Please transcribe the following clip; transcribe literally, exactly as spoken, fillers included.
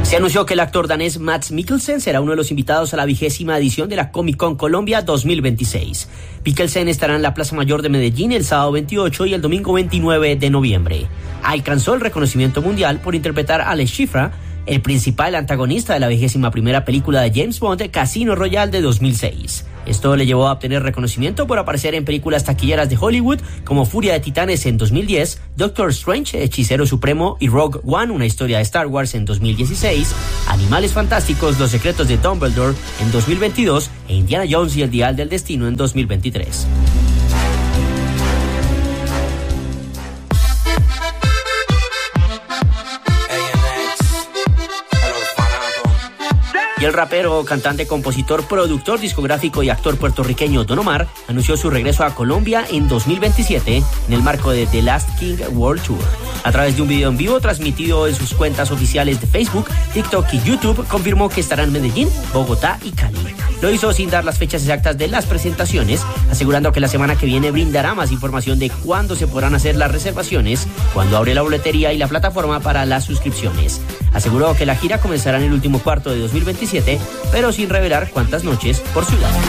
Se anunció que el actor danés Mads Mikkelsen será uno de los invitados a la vigésima edición de la Comic Con Colombia dos mil veintiséis. Mikkelsen estará en la Plaza Mayor de Medellín el sábado veintiocho y el domingo veintinueve de noviembre. Alcanzó el reconocimiento mundial por interpretar a Le Chiffre, el principal antagonista de la vigésima primera película de James Bond, Casino Royale de dos mil seis. Esto le llevó a obtener reconocimiento por aparecer en películas taquilleras de Hollywood como Furia de Titanes en dos mil diez, Doctor Strange, Hechicero Supremo y Rogue One, una historia de Star Wars en dos mil dieciséis, Animales Fantásticos, Los Secretos de Dumbledore en dos mil veintidós e Indiana Jones y el Dial del Destino en dos mil veintitrés. Y el rapero, cantante, compositor, productor discográfico y actor puertorriqueño Don Omar anunció su regreso a Colombia en dos mil veintisiete en el marco de The Last King World Tour. A través de un video en vivo transmitido en sus cuentas oficiales de Facebook, TikTok y YouTube, confirmó que estará en Medellín, Bogotá y Cali. Lo hizo sin dar las fechas exactas de las presentaciones, asegurando que la semana que viene brindará más información de cuándo se podrán hacer las reservaciones, cuándo abre la boletería y la plataforma para las suscripciones. Aseguró que la gira comenzará en el último cuarto de dos mil veintisiete, pero sin revelar cuántas noches por ciudad.